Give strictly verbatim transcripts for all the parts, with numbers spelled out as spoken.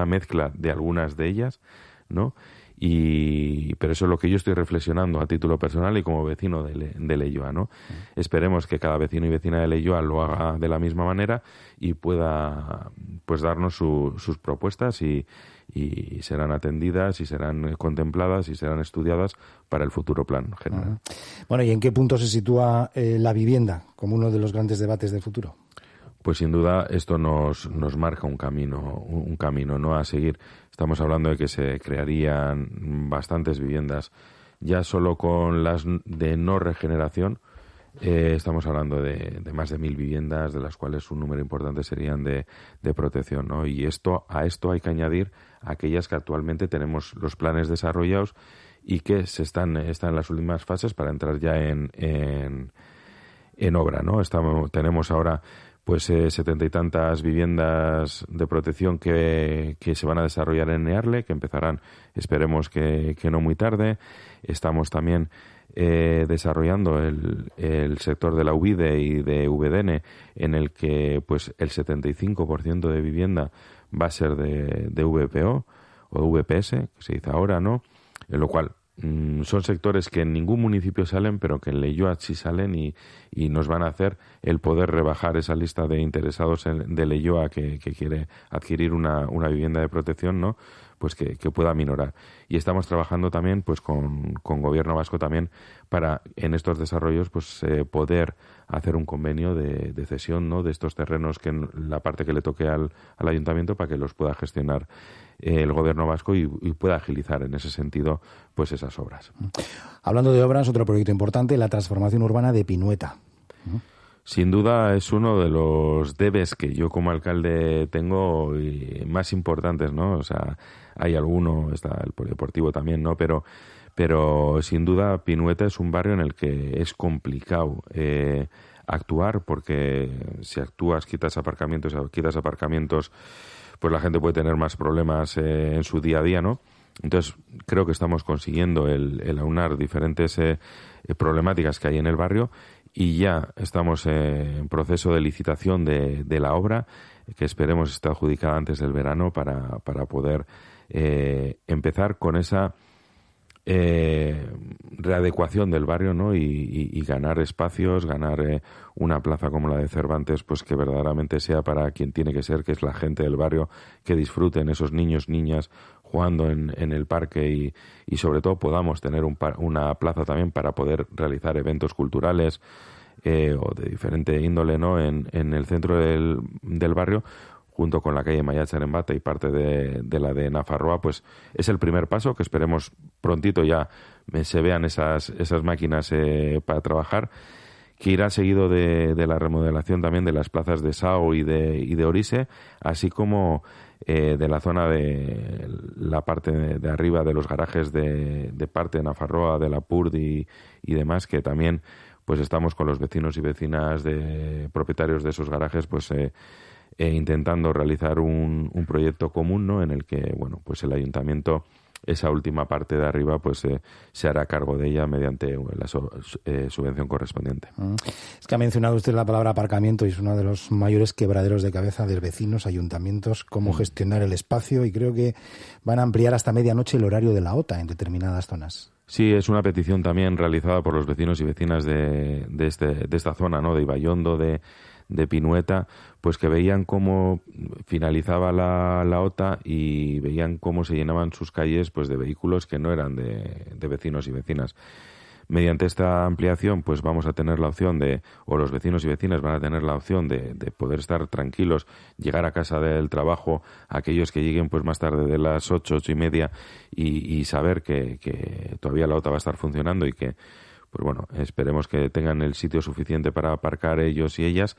una mezcla de algunas de ellas, ¿no? Y pero eso es lo que yo estoy reflexionando a título personal y como vecino de, Le, de Leioa, ¿no? Uh-huh. Esperemos que cada vecino y vecina de Leioa lo haga de la misma manera y pueda pues darnos su, sus propuestas y, y serán atendidas y serán contempladas y serán estudiadas para el futuro plan general. Uh-huh. Bueno, ¿y en qué punto se sitúa eh, la vivienda como uno de los grandes debates del futuro? Pues sin duda esto nos, nos marca un camino, un camino, ¿no?, a seguir. Estamos hablando de que se crearían bastantes viviendas. Ya solo con las de no regeneración eh, estamos hablando de, de más de mil viviendas, de las cuales un número importante serían de, de protección, ¿no? Y esto a esto hay que añadir aquellas que actualmente tenemos los planes desarrollados y que se están, están en las últimas fases para entrar ya en, en, en obra, ¿no? Estamos, tenemos ahora pues eh, setenta y tantas viviendas de protección que, que se van a desarrollar en Nearle, que empezarán, esperemos que, que no muy tarde. Estamos también eh, desarrollando el, el sector de la U V I D E y de V D N, en el que pues el setenta y cinco por ciento de vivienda va a ser de, de V P O o de V P S, que se dice ahora, ¿no? En lo cual son sectores que en ningún municipio salen, pero que en Leioa sí salen y, y nos van a hacer el poder rebajar esa lista de interesados en, de Leioa que, que quiere adquirir una, una vivienda de protección, ¿no? Pues que, que pueda minorar. Y estamos trabajando también pues con, con Gobierno Vasco también para en estos desarrollos pues eh, poder hacer un convenio de, de cesión, ¿no?, de estos terrenos, que en la parte que le toque al, al ayuntamiento, para que los pueda gestionar eh, el Gobierno Vasco y, y pueda agilizar en ese sentido pues esas obras. Hablando de obras, otro proyecto importante, la transformación urbana de Pinueta. Sin duda es uno de los debes que yo como alcalde tengo y más importantes, ¿no? O sea, hay alguno, está el polideportivo también, ¿no? Pero, pero sin duda Pinueta es un barrio en el que es complicado eh, actuar, porque si actúas, quitas aparcamientos, quitas aparcamientos, pues la gente puede tener más problemas eh, en su día a día, ¿no? Entonces, creo que estamos consiguiendo el, el aunar diferentes eh, problemáticas que hay en el barrio y ya estamos eh, en proceso de licitación de, de la obra, que esperemos esté adjudicada antes del verano para, para poder eh, empezar con esa eh, readecuación del barrio, ¿no? Y, y, y ganar espacios, ganar eh, una plaza como la de Cervantes, pues que verdaderamente sea para quien tiene que ser, que es la gente del barrio, que disfruten esos niños, niñas jugando en, en el parque y, y sobre todo podamos tener un par, una plaza también para poder realizar eventos culturales eh, o de diferente índole, ¿no?, en, en el centro del, del barrio, junto con la calle Maiatxar en Bata y parte de, de la de Nafarroa. Pues es el primer paso, que esperemos prontito ya se vean esas, esas máquinas eh, para trabajar, que irá seguido de, de la remodelación también de las plazas de Sao y de, y de Orise, así como eh, de la zona de la parte de, de arriba de los garajes de, de parte de Nafarroa, de la P U R D y, y demás, que también pues estamos con los vecinos y vecinas de propietarios de esos garajes, pues eh, eh, intentando realizar un, un proyecto común, ¿no?, en el que, bueno, pues el ayuntamiento, esa última parte de arriba, pues eh, se hará cargo de ella mediante la so, eh, subvención correspondiente. Es que ha mencionado usted la palabra aparcamiento y es uno de los mayores quebraderos de cabeza de vecinos, ayuntamientos, cómo mm. gestionar el espacio, y creo que van a ampliar hasta medianoche el horario de la O T A en determinadas zonas. Sí, es una petición también realizada por los vecinos y vecinas de, de, este, de esta zona, ¿no?, de Ibaiondo, de de Pinueta, pues que veían cómo finalizaba la, la O T A y veían cómo se llenaban sus calles pues de vehículos que no eran de, de vecinos y vecinas. Mediante esta ampliación, pues vamos a tener la opción de, o los vecinos y vecinas van a tener la opción de, de poder estar tranquilos, llegar a casa del trabajo, aquellos que lleguen pues más tarde de las ocho, ocho y media, y, y saber que, que todavía la O T A va a estar funcionando y que, pues bueno, esperemos que tengan el sitio suficiente para aparcar ellos y ellas,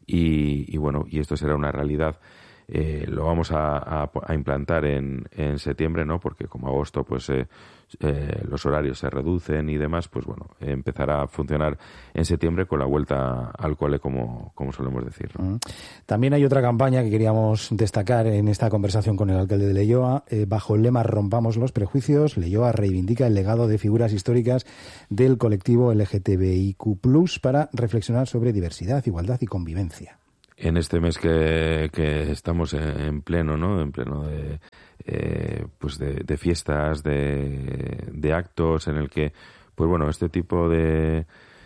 y, y bueno, y esto será una realidad. Eh, lo vamos a, a, a implantar en, en septiembre, ¿no? Porque como agosto, pues eh, eh, los horarios se reducen y demás, pues bueno, eh, empezará a funcionar en septiembre con la vuelta al cole, como, como solemos decir, ¿no? También hay otra campaña que queríamos destacar en esta conversación con el alcalde de Leioa. Eh, bajo el lema Rompamos los prejuicios, Leioa reivindica el legado de figuras históricas del colectivo L G T B I Q plus, para reflexionar sobre diversidad, igualdad y convivencia. en este mes que, que estamos en pleno, ¿no? En pleno de, eh, pues de, de fiestas, de, de actos, en el que, pues bueno, este tipo de,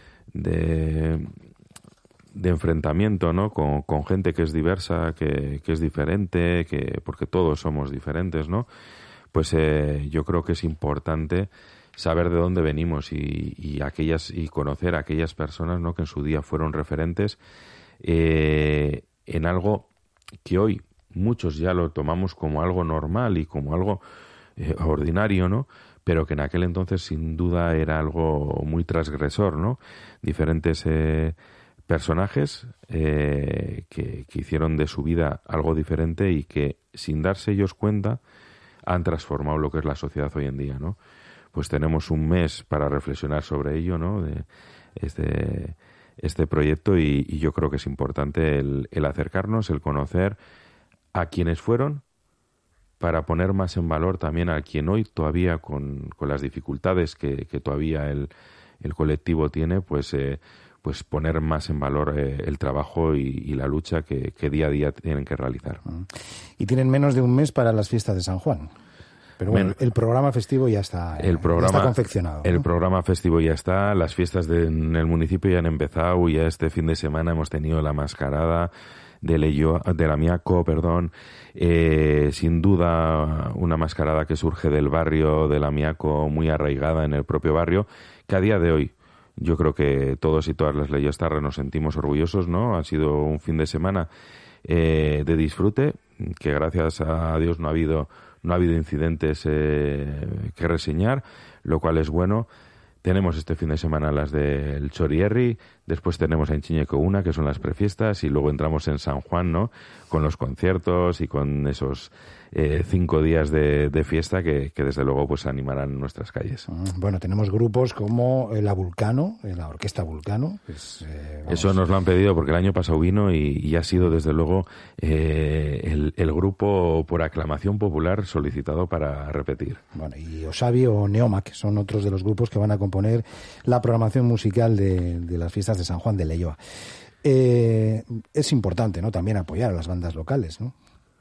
de, de enfrentamiento, ¿no? Con, con gente que es diversa, que, que es diferente, que porque todos somos diferentes, ¿no? Pues eh, yo creo que es importante saber de dónde venimos y, y aquellas y conocer a aquellas personas, ¿no? Que en su día fueron referentes eh, en algo que hoy muchos ya lo tomamos como algo normal y como algo eh, ordinario, ¿no? Pero que en aquel entonces sin duda era algo muy transgresor, ¿no? Diferentes eh, personajes eh, que, que hicieron de su vida algo diferente y que sin darse ellos cuenta han transformado lo que es la sociedad hoy en día, ¿no? Pues tenemos un mes para reflexionar sobre ello, ¿no? De este, este proyecto y, y yo creo que es importante el, el acercarnos, el conocer a quienes fueron para poner más en valor también a quien hoy todavía con, con las dificultades que, que todavía el, el colectivo tiene, pues eh, pues poner más en valor eh, el trabajo y, y la lucha que, que día a día tienen que realizar. Y tienen menos de un mes para las fiestas de San Juan. Pero bueno, Men- el programa festivo ya está, el programa, ya está confeccionado, ¿no? El programa festivo ya está, las fiestas de, en el municipio ya han empezado, ya este fin de semana hemos tenido la mascarada de, Leyo, de la Miaco, perdón, eh, sin duda una mascarada que surge del barrio de la Miaco, muy arraigada en el propio barrio, que a día de hoy yo creo que todos y todas las leyostarras nos sentimos orgullosos, ¿no? Ha sido un fin de semana eh, de disfrute, que gracias a Dios no ha habido no ha habido incidentes eh, que reseñar, lo cual es bueno. Tenemos este fin de semana las del Chorierri, después tenemos en Chiñeco-Una, que son las prefiestas, y luego entramos en San Juan, ¿no? Con los conciertos y con esos eh, cinco días de, de fiesta que, que desde luego pues animarán nuestras calles. Bueno, tenemos grupos como la Vulcano, la Orquesta Vulcano. Pues, eh, Eso nos lo han pedido porque el año pasado vino y, y ha sido desde luego eh, el, el grupo por aclamación popular solicitado para repetir. Bueno, y Osabi o Neoma, que son otros de los grupos que van a componer la programación musical de, de las fiestas de San Juan de Leioa. Eh, es importante, ¿no? También apoyar a las bandas locales, ¿no?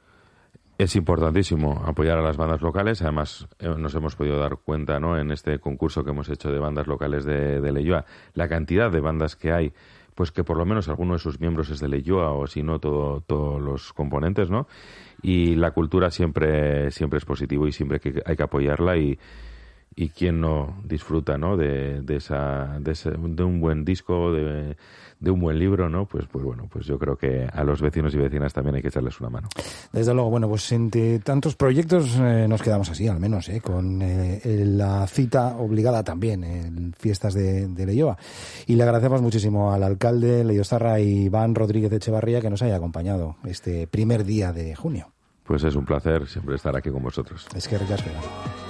Es importantísimo apoyar a las bandas locales. Además, eh, nos hemos podido dar cuenta, ¿no? En este concurso que hemos hecho de bandas locales de, de Leioa, la cantidad de bandas que hay, pues que por lo menos alguno de sus miembros es de Leioa o si no todo, todos los componentes, ¿no? Y la cultura siempre siempre es positivo y siempre que hay que apoyarla y y quién no disfruta, ¿no? De, de esa de, ese, de un buen disco, de, de un buen libro, ¿no? Pues pues bueno, pues yo creo que a los vecinos y vecinas también hay que echarles una mano. Desde luego, bueno, pues entre tantos proyectos eh, nos quedamos así, al menos, eh, con eh, la cita obligada también en fiestas de, de Leioa. Y le agradecemos muchísimo al alcalde leyostarra Iván Rodríguez Echevarría que nos haya acompañado este primer día de junio. Pues es un placer siempre estar aquí con vosotros. Es que ricasco.